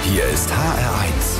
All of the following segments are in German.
Hier ist HR1.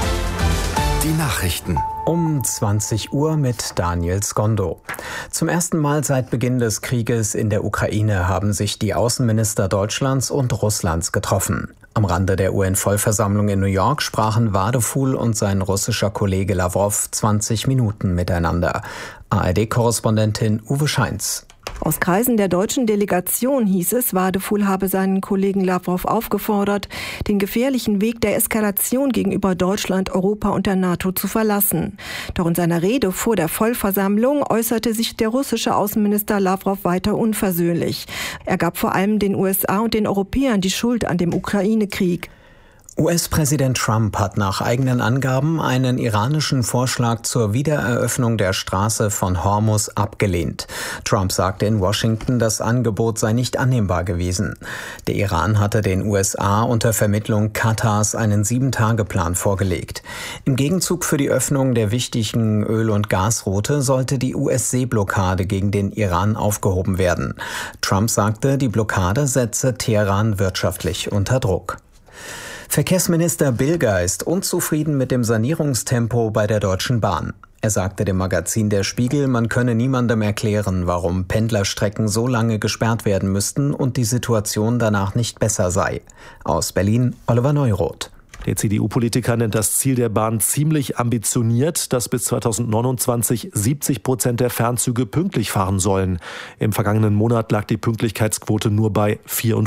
Die Nachrichten. Um 20 Uhr mit Daniel Skondo. Zum ersten Mal seit Beginn des Krieges in der Ukraine haben sich die Außenminister Deutschlands und Russlands getroffen. Am Rande der UN-Vollversammlung in New York sprachen Wadefuhl und sein russischer Kollege Lawrow 20 Minuten miteinander. ARD-Korrespondentin Uwe Scheins. Aus Kreisen der deutschen Delegation hieß es, Wadefuhl habe seinen Kollegen Lawrow aufgefordert, den gefährlichen Weg der Eskalation gegenüber Deutschland, Europa und der NATO zu verlassen. Doch in seiner Rede vor der Vollversammlung äußerte sich der russische Außenminister Lawrow weiter unversöhnlich. Er gab vor allem den USA und den Europäern die Schuld an dem Ukraine-Krieg. US-Präsident Trump hat nach eigenen Angaben einen iranischen Vorschlag zur Wiedereröffnung der Straße von Hormuz abgelehnt. Trump sagte in Washington, das Angebot sei nicht annehmbar gewesen. Der Iran hatte den USA unter Vermittlung Katars einen 7-Tage-Plan vorgelegt. Im Gegenzug für die Öffnung der wichtigen Öl- und Gasroute sollte die US-Seeblockade gegen den Iran aufgehoben werden. Trump sagte, die Blockade setze Teheran wirtschaftlich unter Druck. Verkehrsminister Bilger ist unzufrieden mit dem Sanierungstempo bei der Deutschen Bahn. Er sagte dem Magazin Der Spiegel, man könne niemandem erklären, warum Pendlerstrecken so lange gesperrt werden müssten und die Situation danach nicht besser sei. Aus Berlin, Oliver Neuroth. Der CDU-Politiker nennt das Ziel der Bahn ziemlich ambitioniert, dass bis 2029 70% der Fernzüge pünktlich fahren sollen. Im vergangenen Monat lag die Pünktlichkeitsquote nur bei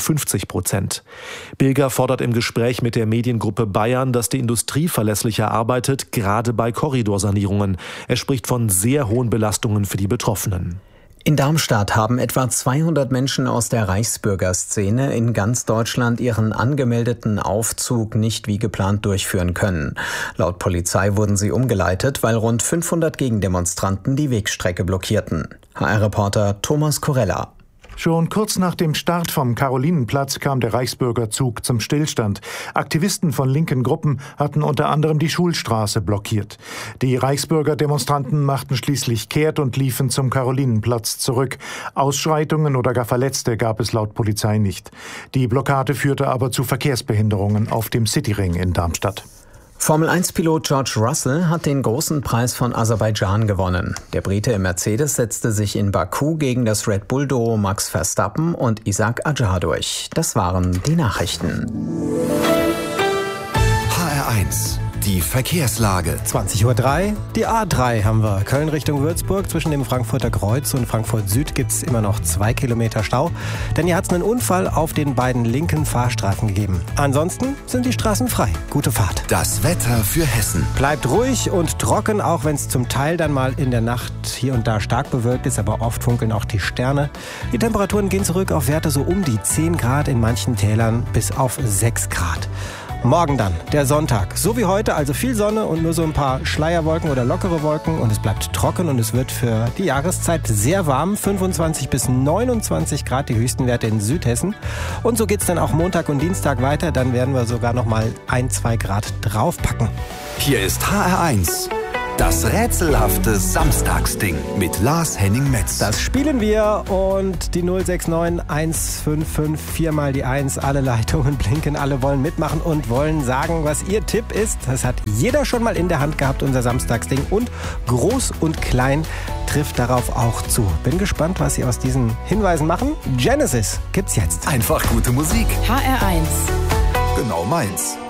54%. Bilger fordert im Gespräch mit der Mediengruppe Bayern, dass die Industrie verlässlicher arbeitet, gerade bei Korridorsanierungen. Er spricht von sehr hohen Belastungen für die Betroffenen. In Darmstadt haben etwa 200 Menschen aus der Reichsbürgerszene in ganz Deutschland ihren angemeldeten Aufzug nicht wie geplant durchführen können. Laut Polizei wurden sie umgeleitet, weil rund 500 Gegendemonstranten die Wegstrecke blockierten. HR-Reporter Thomas Korella. Schon kurz nach dem Start vom Karolinenplatz kam der Reichsbürgerzug zum Stillstand. Aktivisten von linken Gruppen hatten unter anderem die Schulstraße blockiert. Die Reichsbürgerdemonstranten machten schließlich kehrt und liefen zum Karolinenplatz zurück. Ausschreitungen oder gar Verletzte gab es laut Polizei nicht. Die Blockade führte aber zu Verkehrsbehinderungen auf dem Cityring in Darmstadt. Formel-1-Pilot George Russell hat den großen Preis von Aserbaidschan gewonnen. Der Brite im Mercedes setzte sich in Baku gegen das Red Bull-Duo Max Verstappen und Isaac Adjar durch. Das waren die Nachrichten. HR1. Die Verkehrslage. 20:03 Uhr. Die A3 haben wir. Köln Richtung Würzburg. Zwischen dem Frankfurter Kreuz und Frankfurt Süd gibt es immer noch 2 Kilometer Stau. Denn hier hat es einen Unfall auf den beiden linken Fahrstraßen gegeben. Ansonsten sind die Straßen frei. Gute Fahrt. Das Wetter für Hessen. Bleibt ruhig und trocken, auch wenn es zum Teil dann mal in der Nacht hier und da stark bewölkt ist. Aber oft funkeln auch die Sterne. Die Temperaturen gehen zurück auf Werte so um die 10 Grad, in manchen Tälern bis auf 6 Grad. Morgen dann, der Sonntag. So wie heute, also viel Sonne und nur so ein paar Schleierwolken oder lockere Wolken. Und es bleibt trocken und es wird für die Jahreszeit sehr warm. 25 bis 29 Grad, die höchsten Werte in Südhessen. Und so geht's dann auch Montag und Dienstag weiter. Dann werden wir sogar noch mal 1-2 Grad draufpacken. Hier ist HR1. Das rätselhafte Samstagsding mit Lars Henning-Metz. Das spielen wir und die 069 155 4 mal die 1. Alle Leitungen blinken, alle wollen mitmachen und wollen sagen, was ihr Tipp ist. Das hat jeder schon mal in der Hand gehabt, unser Samstagsding. Und groß und klein trifft darauf auch zu. Bin gespannt, was Sie aus diesen Hinweisen machen. Genesis gibt's jetzt. Einfach gute Musik. HR1. Genau meins.